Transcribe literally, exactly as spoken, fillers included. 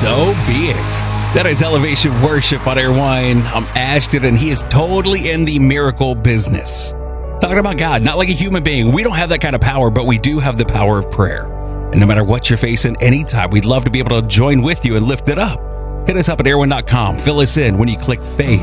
so be it. That is Elevation Worship on Airwine. I'm Ashton, and he is totally in the miracle business. Talking about God, not like a human being. We don't have that kind of power, but we do have the power of prayer. And no matter what you're facing anytime, we'd love to be able to join with you and lift it up. Hit us up at airwine dot com. Fill us in when you click faith.